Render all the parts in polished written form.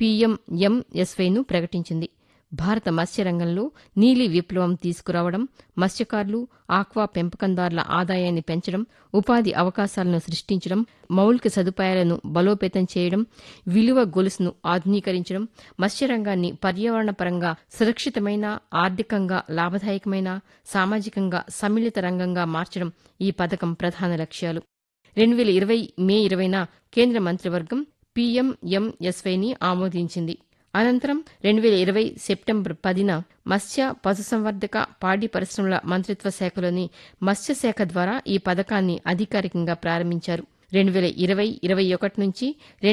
పీఎంఎంఎస్వైను ప్రకటించింది. భారత మత్స్యరంగంలో నీలి విప్లవం తీసుకురావడం, మత్స్యకారులు, ఆక్వా పెంపకందారుల ఆదాయాన్ని పెంచడం, ఉపాధి అవకాశాలను సృష్టించడం, మౌలిక సదుపాయాలను బలోపేతం చేయడం, విలువ గొలుసును ఆధునీకరించడం, మత్స్యరంగాన్ని పర్యావరణపరంగా సురక్షితమైన, ఆర్థికంగా లాభదాయకమైన, సామాజికంగా సమ్మిళిత రంగంగా మార్చడం ఈ పథకం ప్రధాన లక్ష్యాలు. 2020 మే 20న కేంద్ర మంత్రివర్గం పీఎంఎంఎస్వైని ఆమోదించింది. అనంతరం 2020 సెప్టెంబర్ 10న మత్స్య, పశుసంవర్ధక, పాడి పరిశ్రమల మంత్రిత్వ శాఖలోని మత్స్యశాఖ ద్వారా ఈ పథకాన్ని అధికారికంగా ప్రారంభించారు. 2020-21 నుంచి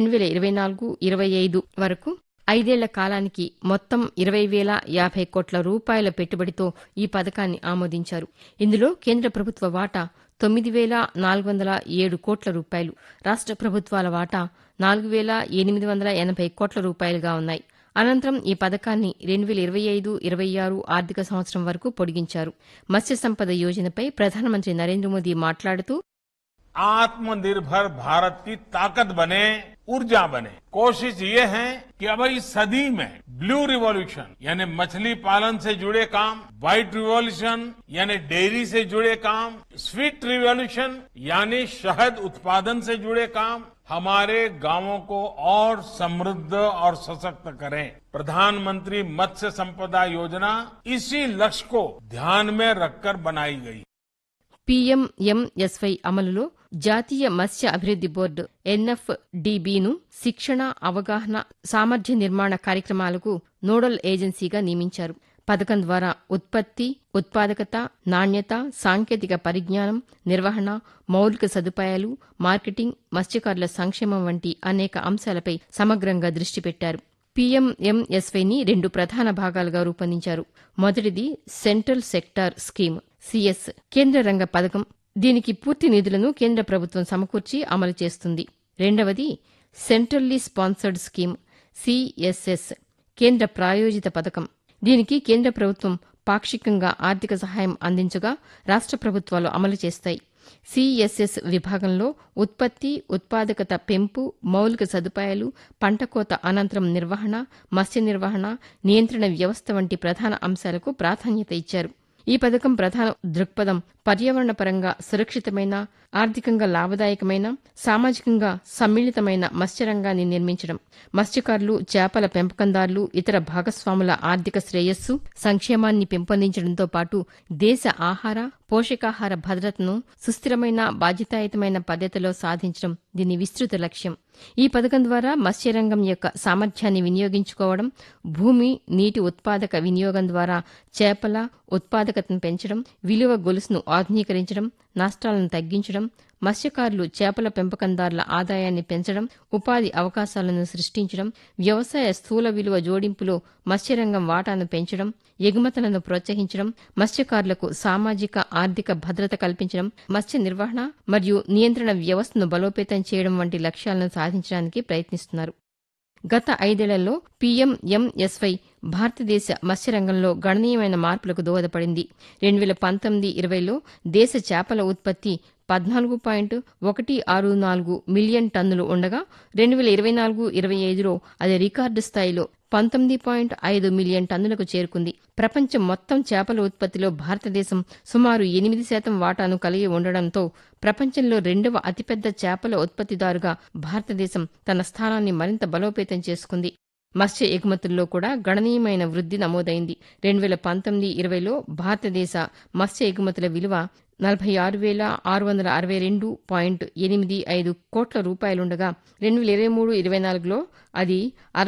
2024-25 వరకు 5 ఏళ్ల కాలానికి మొత్తం 20,050 కోట్ల రూపాయల పెట్టుబడితో ఈ పథకాన్ని ఆమోదించారు. ఇందులో కేంద్ర ప్రభుత్వ వాటా 9,407 కోట్ల రూపాయలు, రాష్ట్ర ప్రభుత్వాల వాటా 4,880 కోట్ల రూపాయలుగా ఉన్నాయి. అనంతరం ఈ పథకాన్ని 2025-26 ఆర్థిక సంవత్సరం వరకు పొడిగించారు. మత్స్య సంపద యోజనపై ప్రధానమంత్రి నరేంద్ర మోదీ మాట్లాడుతూ, आत्मनिर्भर भारत की ताकत बने, ऊर्जा बने। कोशिश ये है कि अब इस सदी में ब्लू रिवॉल्यूशन यानी मछली पालन से जुड़े काम, व्हाइट रिवॉल्यूशन यानी डेयरी से जुड़े काम, स्वीट रिवॉल्यूशन यानी शहद उत्पादन से जुड़े काम हमारे गांवों को और समृद्ध और सशक्त करें। प्रधानमंत्री मत्स्य संपदा योजना इसी लक्ष्य को ध्यान में रखकर बनाई गई। పీఎంఎంఎస్వై అమలులో జాతీయ మత్స్య అభివృద్ది బోర్డు ఎన్ఎఫ్డీబీను శిక్షణ, అవగాహన, సామర్థ్య నిర్మాణ కార్యక్రమాలకు నోడల్ ఏజెన్సీగా నియమించారు. పథకం ద్వారా ఉత్పత్తి, ఉత్పాదకత, నాణ్యత, సాంకేతిక పరిజ్ఞానం, నిర్వహణ, మౌలిక సదుపాయాలు, మార్కెటింగ్, మత్స్యకారుల సంక్షేమం వంటి అనేక అంశాలపై సమగ్రంగా దృష్టి పెట్టారు. పీఎంఎంఎస్వైని 2 ప్రధాన భాగాలుగా రూపొందించారు. మొదటిది సెంట్రల్ సెక్టార్ స్కీమ్ సిఎస్, కేంద్ర రంగ పథకం. దీనికి పూర్తి నిధులను కేంద్ర ప్రభుత్వం సమకూర్చి అమలు చేస్తుంది. రెండవది సెంట్రల్లీ స్పాన్సర్డ్ స్కీమ్ సిఎస్ఎస్, కేంద్ర ప్రాయోజిత పథకం. దీనికి కేంద్ర ప్రభుత్వం పాక్షికంగా ఆర్థిక సహాయం అందించగా రాష్ట్ర ప్రభుత్వాలు అమలు చేస్తాయి. సిఎస్ఎస్ విభాగంలో ఉత్పత్తి, ఉత్పాదకత పెంపు, మౌలిక సదుపాయాలు, పంట కోత అనంతరం నిర్వహణ, మత్స్య నిర్వహణ, నియంత్రణ వ్యవస్థ వంటి ప్రధాన అంశాలకు ప్రాధాన్యత ఇచ్చారు. ఈ పథకం ప్రధాన దృక్పథం పర్యావరణపరంగా సురక్షితమైన, ఆర్థికంగా లాభదాయకమైన, సామాజికంగా సమ్మిళితమైన మత్స్యరంగాన్ని నిర్మించడం, మత్స్యకారులు, చేపల పెంపకందారులు, ఇతర భాగస్వాముల ఆర్థిక శ్రేయస్సు, సంక్షేమాన్ని పెంపొందించడంతో పాటు దేశ ఆహార, పోషకాహార భద్రతను సుస్థిరమైన, బాధ్యతాయుతమైన పద్ధతిలో సాధించడం దీని విస్తృత లక్ష్యం. ఈ పథకం ద్వారా మత్స్యరంగం యొక్క సామర్థ్యాన్ని వినియోగించుకోవడం, భూమి, నీటి ఉత్పాదక వినియోగం ద్వారా చేపల ఉత్పాదకతను పెంచడం, విలువ గొలుసును ఆధునీకరించడం, నష్టాలను తగ్గించడం, మత్స్యకారులు, చేపల పెంపకందారుల ఆదాయాన్ని పెంచడం, ఉపాధి అవకాశాలను సృష్టించడం, వ్యవసాయ స్థూల విలువ జోడింపులో మత్స్యరంగం వాటాను పెంచడం, ఎగుమతులను ప్రోత్సహించడం, మత్స్యకారులకు సామాజిక, ఆర్థిక భద్రత కల్పించడం, మత్స్య నిర్వహణ మరియు నియంత్రణ వ్యవస్థను బలోపేతం చేయడం వంటి లక్ష్యాలను సాధించడానికి ప్రయత్నిస్తున్నారు. గత 5 ఏళ్లలో పీఎంఎంఎస్వై భారతదేశ మత్స్యరంగంలో గణనీయమైన మార్పులకు దోహదపడింది. 2019-20లో దేశ చేపల ఉత్పత్తి 14.164 మిలియన్ టన్నులు ఉండగా 2024-25లో అది రికార్డు స్థాయిలో 19.5 మిలియన్ టన్నులకు చేరుకుంది. ప్రపంచం మొత్తం చేపల ఉత్పత్తిలో భారతదేశం సుమారు 8% వాటాను కలిగి ఉండడంతో ప్రపంచంలో 2వ అతిపెద్ద చేపల ఉత్పత్తిదారుగా భారతదేశం తన స్థానాన్ని మరింత బలోపేతం చేసుకుంది. మత్స్య ఎగుమతుల్లో కూడా గణనీయమైన వృద్ధి నమోదైంది. 2019-20లో భారతదేశ మత్స్య ఎగుమతుల విలువ 46,662.85 కోట్ల రూపాయలుండగా 2023-24లో అది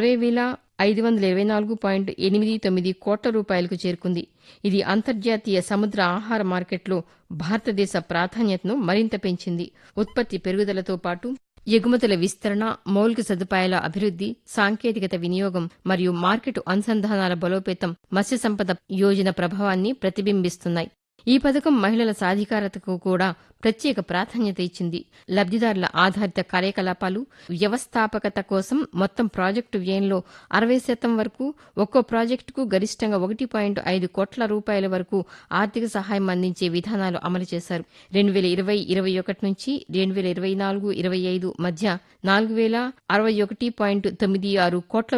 60,524.89 కోట్ల రూపాయలకు చేరుకుంది. ఇది అంతర్జాతీయ సముద్ర ఆహార మార్కెట్లో భారతదేశ ప్రాధాన్యతను మరింత పెంచింది. ఉత్పత్తి పెరుగుదలతో పాటు ఎగుమతుల విస్తరణ, మౌలిక సదుపాయాల అభివృద్ది, సాంకేతికత వినియోగం మరియు మార్కెట్ అనుసంధానాల బలోపేతం మత్స్య సంపద యోజన ప్రభావాన్ని ప్రతిబింబిస్తున్నాయి. ఈ పథకం మహిళల సాధికారతకు కూడా ప్రత్యేక ప్రాధాన్యత ఇచ్చింది. లబ్దిదారుల ఆధారిత కార్యకలాపాలు, వ్యవస్థాపకత కోసం మొత్తం ప్రాజెక్టు వ్యయంలో 60% వరకు, ఒక్కో ప్రాజెక్టుకు గరిష్టంగా 1.5 కోట్ల రూపాయల వరకు ఆర్థిక సహాయం అందించే విధానాలు అమలు చేశారు. 2020-21 నుంచి 2024-25 మధ్య 4,061.96 కోట్ల